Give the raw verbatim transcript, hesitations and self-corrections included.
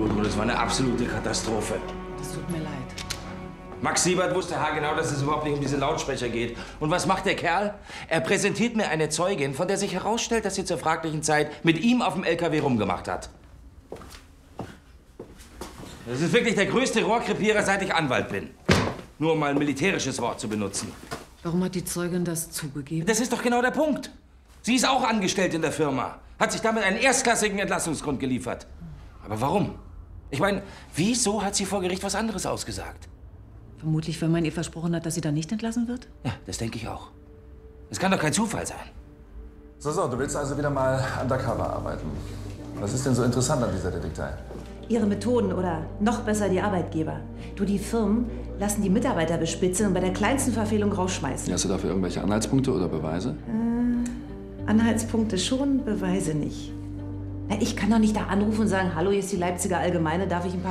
Gudrun, das war eine absolute Katastrophe. Das tut mir leid. Max Siebert wusste haargenau, dass es überhaupt nicht um diese Lautsprecher geht. Und was macht der Kerl? Er präsentiert mir eine Zeugin, von der sich herausstellt, dass sie zur fraglichen Zeit mit ihm auf dem L K W rumgemacht hat. Das ist wirklich der größte Rohrkrepierer, seit ich Anwalt bin. Nur um mal ein militärisches Wort zu benutzen. Warum hat die Zeugin das zugegeben? Das ist doch genau der Punkt. Sie ist auch angestellt in der Firma. Hat sich damit einen erstklassigen Entlassungsgrund geliefert. Aber warum? Ich meine, wieso hat sie vor Gericht was anderes ausgesagt? Vermutlich, weil man ihr versprochen hat, dass sie dann nicht entlassen wird? Ja, das denke ich auch. Es kann doch kein Zufall sein. So, so, du willst also wieder mal undercover arbeiten. Was ist denn so interessant an dieser Detektei? Ihre Methoden oder noch besser die Arbeitgeber. Du, die Firmen lassen die Mitarbeiter bespitzeln und bei der kleinsten Verfehlung rausschmeißen. Hast du dafür irgendwelche Anhaltspunkte oder Beweise? Äh, Anhaltspunkte schon, Beweise nicht. Na, ich kann doch nicht da anrufen und sagen, hallo, hier ist die Leipziger Allgemeine, darf ich ein paar